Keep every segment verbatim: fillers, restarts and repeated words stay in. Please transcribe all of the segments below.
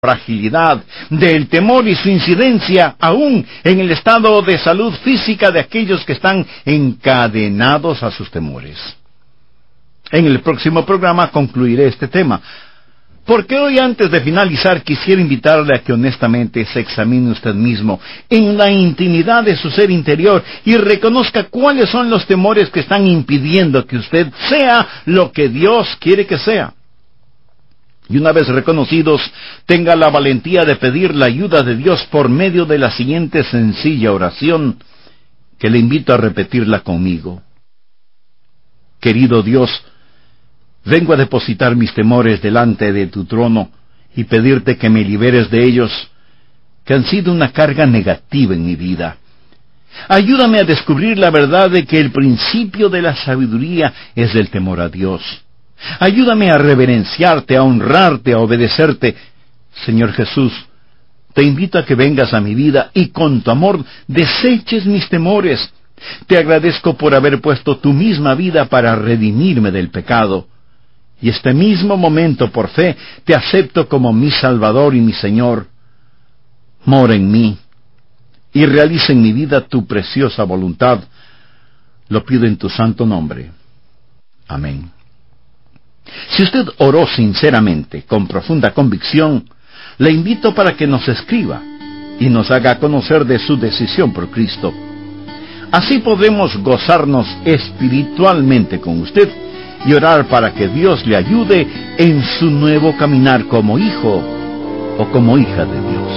fragilidad, del temor y su incidencia aún en el estado de salud física de aquellos que están encadenados a sus temores. En el próximo programa concluiré este tema, porque hoy, antes de finalizar, quisiera invitarle a que honestamente se examine usted mismo en la intimidad de su ser interior y reconozca cuáles son los temores que están impidiendo que usted sea lo que Dios quiere que sea. Y una vez reconocidos, tenga la valentía de pedir la ayuda de Dios por medio de la siguiente sencilla oración, que le invito a repetirla conmigo. Querido Dios, vengo a depositar mis temores delante de tu trono y pedirte que me liberes de ellos, que han sido una carga negativa en mi vida. Ayúdame a descubrir la verdad de que el principio de la sabiduría es el temor a Dios. Ayúdame a reverenciarte, a honrarte, a obedecerte. Señor Jesús, te invito a que vengas a mi vida y con tu amor deseches mis temores. Te agradezco por haber puesto tu misma vida para redimirme del pecado. Y este mismo momento, por fe, te acepto como mi Salvador y mi Señor. Mora en mí y realiza en mi vida tu preciosa voluntad. Lo pido en tu santo nombre. Amén. Si usted oró sinceramente, con profunda convicción, le invito para que nos escriba y nos haga conocer de su decisión por Cristo. Así podremos gozarnos espiritualmente con usted y orar para que Dios le ayude en su nuevo caminar como hijo o como hija de Dios.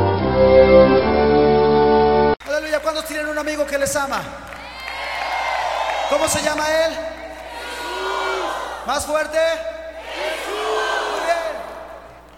Aleluya. ¿Cuántos tienen un amigo que les ama? ¿Cómo se llama él? Más fuerte.